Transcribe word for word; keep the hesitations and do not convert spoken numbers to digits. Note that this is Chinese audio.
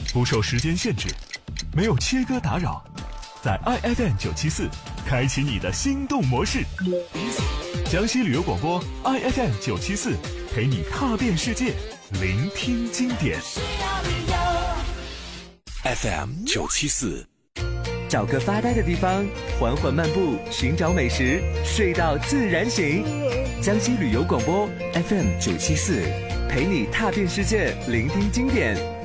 不受时间限制，没有切割打扰，在 I F M 九七四开启你的心动模式。江西旅游广播 I F M 九七四陪你踏遍世界，聆听经典。 F M 九七四， 找个发呆的地方，缓缓漫步，寻找美食，睡到自然醒。江西旅游广播 F M 九七四，陪你踏遍世界，聆听经典。